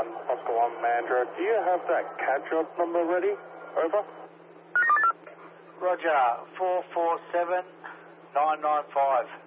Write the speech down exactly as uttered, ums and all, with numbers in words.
one, Oscar one, Mandra. Do you have that CAD job number ready? Over. Roger, four four seven nine nine five.